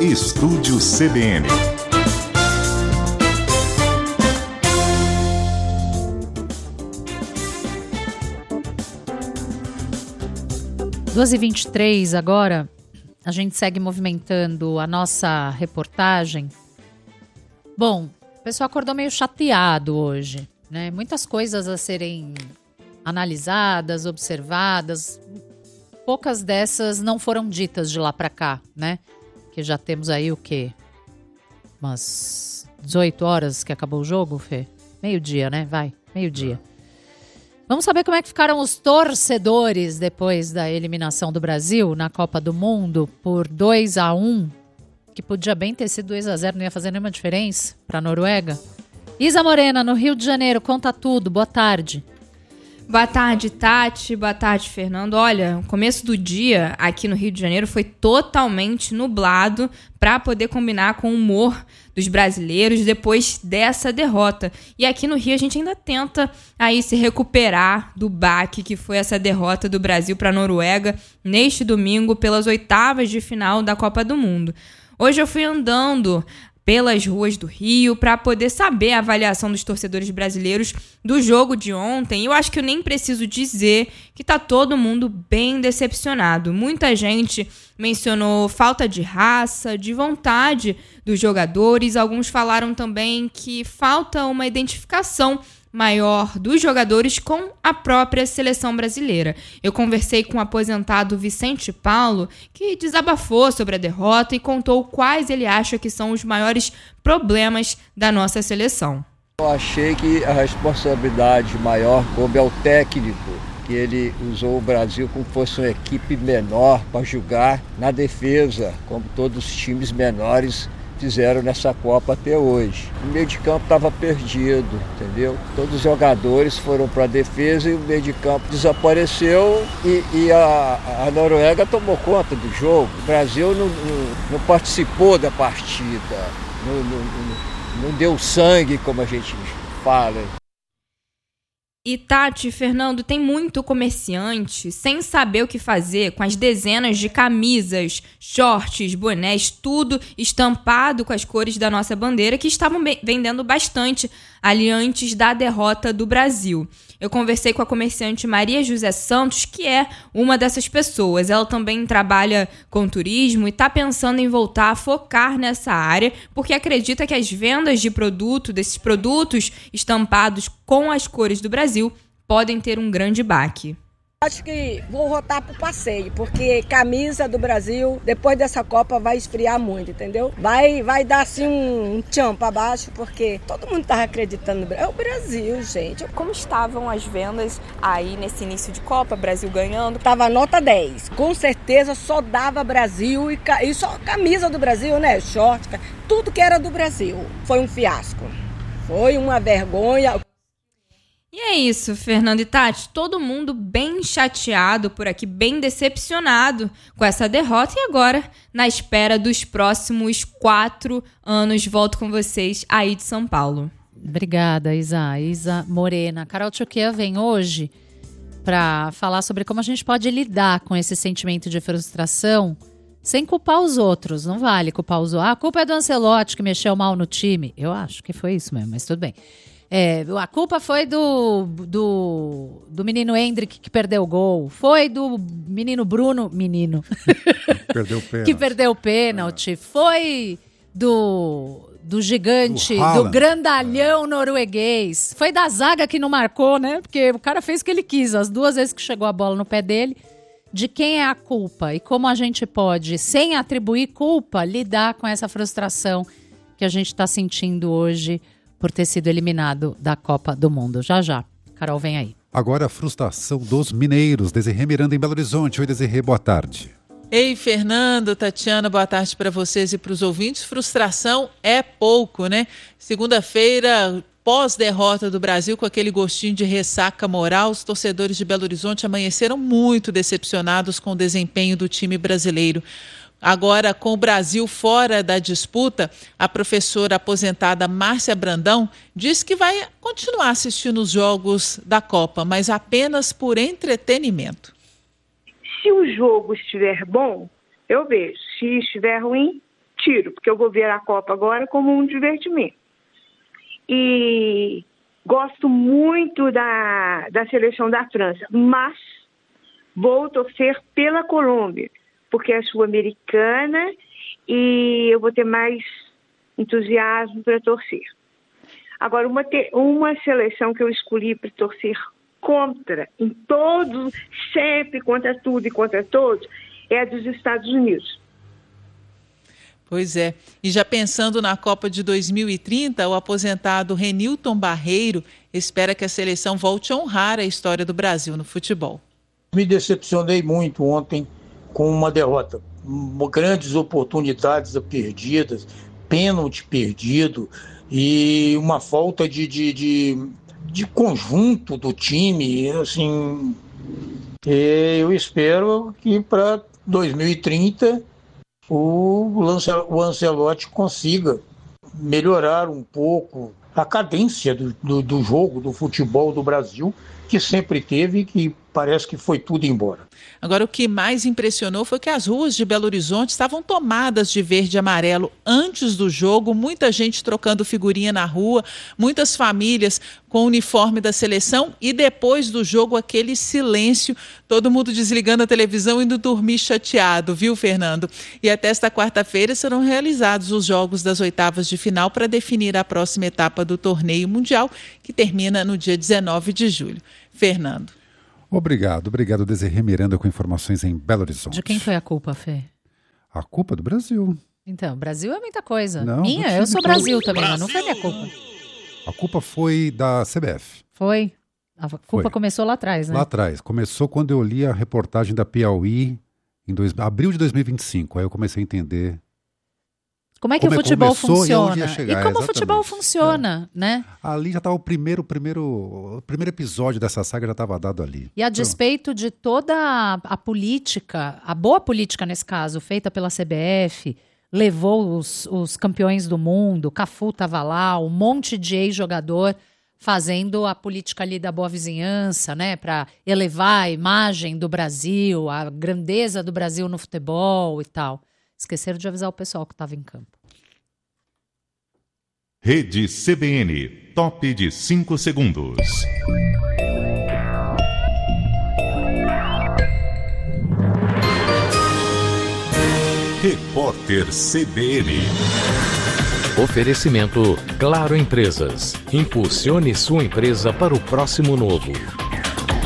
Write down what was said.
Estúdio CBN. Duas e 23 agora, a gente segue movimentando a nossa reportagem. Bom, o pessoal acordou meio chateado hoje, né? Muitas coisas a serem analisadas, observadas. Poucas dessas não foram ditas de lá para cá, né? Que já temos aí o quê? Umas 18 horas que acabou o jogo, Fê? Meio-dia, né? Vai, meio-dia. Vamos saber como é que ficaram os torcedores depois da eliminação do Brasil na Copa do Mundo por 2-1, que podia bem ter sido 2-0, não ia fazer nenhuma diferença para a Noruega. Isa Morena, no Rio de Janeiro, conta tudo. Boa tarde. Boa tarde, Tati. Boa tarde, Fernando. Olha, o começo do dia aqui no Rio de Janeiro foi totalmente nublado para poder combinar com o humor dos brasileiros depois dessa derrota. E aqui no Rio a gente ainda tenta aí se recuperar do baque que foi essa derrota do Brasil para a Noruega neste domingo pelas oitavas de final da Copa do Mundo. Hoje eu fui andando pelas ruas do Rio para poder saber a avaliação dos torcedores brasileiros do jogo de ontem. Eu acho que eu nem preciso dizer que tá todo mundo bem decepcionado. Muita gente mencionou falta de raça, de vontade dos jogadores. Alguns falaram também que falta uma identificação maior dos jogadores com a própria seleção brasileira. Eu conversei com o aposentado Vicente Paulo, que desabafou sobre a derrota e contou quais ele acha que são os maiores problemas da nossa seleção. Eu achei que a responsabilidade maior coube ao técnico, que ele usou o Brasil como fosse uma equipe menor para jogar na defesa, como todos os times menores fizeram nessa Copa até hoje. O meio de campo estava perdido, entendeu? Todos os jogadores foram para a defesa e o meio de campo desapareceu e a Noruega tomou conta do jogo. O Brasil não participou da partida, não deu sangue, como a gente fala. E Tati, Fernando, tem muito comerciante sem saber o que fazer com as dezenas de camisas, shorts, bonés, tudo estampado com as cores da nossa bandeira que estavam vendendo bastante ali antes da derrota do Brasil. Eu conversei com a comerciante Maria José Santos, que é uma dessas pessoas. Ela também trabalha com turismo e está pensando em voltar a focar nessa área, porque acredita que as vendas de desses produtos estampados com as cores do Brasil, podem ter um grande baque. Acho que vou voltar pro passeio, porque camisa do Brasil, depois dessa Copa, vai esfriar muito, entendeu? Vai dar assim um tchan pra baixo, porque todo mundo tava acreditando no Brasil. É o Brasil, gente. Como estavam as vendas aí nesse início de Copa, Brasil ganhando? Tava nota 10. Com certeza só dava Brasil e só camisa do Brasil, né? Short, tudo que era do Brasil. Foi um fiasco. Foi uma vergonha. E é isso, Fernando e Tati, todo mundo bem chateado por aqui, bem decepcionado com essa derrota e agora na espera dos próximos 4 anos. Volto com vocês aí de São Paulo. Obrigada, Isa Morena. Carol Tchoquea vem hoje para falar sobre como a gente pode lidar com esse sentimento de frustração sem culpar os outros. Não vale culpar os outros. A culpa é do Ancelotti que mexeu mal no time. Eu acho que foi isso mesmo, mas tudo bem. A culpa foi do menino Hendrick que perdeu o gol. Foi do menino Bruno. Que perdeu o pênalti. Foi do gigante, do grandalhão norueguês. Foi da zaga que não marcou, né? Porque o cara fez o que ele quis. As 2 vezes que chegou a bola no pé dele. De quem é a culpa? E como a gente pode, sem atribuir culpa, lidar com essa frustração que a gente está sentindo hoje por ter sido eliminado da Copa do Mundo. Já. Carol, vem aí. Agora a frustração dos mineiros. Desirê Miranda em Belo Horizonte. Oi, Desirê, boa tarde. Ei, Fernando, Tatiana, boa tarde para vocês e para os ouvintes. Frustração é pouco, né? Segunda-feira, pós-derrota do Brasil, com aquele gostinho de ressaca moral, os torcedores de Belo Horizonte amanheceram muito decepcionados com o desempenho do time brasileiro. Agora, com o Brasil fora da disputa, a professora aposentada Márcia Brandão diz que vai continuar assistindo os jogos da Copa, mas apenas por entretenimento. Se o jogo estiver bom, eu vejo. Se estiver ruim, tiro, porque eu vou ver a Copa agora como um divertimento. E gosto muito da seleção da França, mas vou torcer pela Colômbia, porque é sul-americana e eu vou ter mais entusiasmo para torcer. Agora, uma seleção que eu escolhi para torcer contra, em todos, sempre contra tudo e contra todos, é a dos Estados Unidos. Pois é. E já pensando na Copa de 2030, o aposentado Renilton Barreiro espera que a seleção volte a honrar a história do Brasil no futebol. Me decepcionei muito ontem com uma derrota. Grandes oportunidades perdidas, pênalti perdido e uma falta de conjunto do time. Assim, eu espero que para 2030 o Ancelotti consiga melhorar um pouco a cadência do jogo, do futebol do Brasil, que sempre teve e que parece que foi tudo embora. Agora, o que mais impressionou foi que as ruas de Belo Horizonte estavam tomadas de verde e amarelo antes do jogo, muita gente trocando figurinha na rua, muitas famílias com o uniforme da seleção e depois do jogo aquele silêncio, todo mundo desligando a televisão e indo dormir chateado, viu, Fernando? E até esta quarta-feira serão realizados os jogos das oitavas de final para definir a próxima etapa do torneio mundial, que termina no dia 19 de julho. Fernando. Obrigado, Desirê Miranda com informações em Belo Horizonte. De quem foi a culpa, Fê? A culpa do Brasil. Então, Brasil é muita coisa. Não, minha? Eu sou Brasil também, mas não foi minha culpa. A culpa foi da CBF. Foi? A culpa começou lá atrás, né? Lá atrás. Começou quando eu li a reportagem da Piauí em abril de 2025. Aí eu comecei a entender como é que o futebol funciona. E como o futebol funciona, né? Ali já estava o primeiro episódio dessa saga já estava dado ali. E a despeito de toda a política, a boa política nesse caso, feita pela CBF, levou os campeões do mundo, Cafu estava lá, um monte de ex-jogador fazendo a política ali da boa vizinhança, né? Para elevar a imagem do Brasil, a grandeza do Brasil no futebol e tal. Esqueceram de avisar o pessoal que estava em campo. Rede CBN, top de 5 segundos. Repórter CBN. Oferecimento Claro Empresas. Impulsione sua empresa para o próximo novo.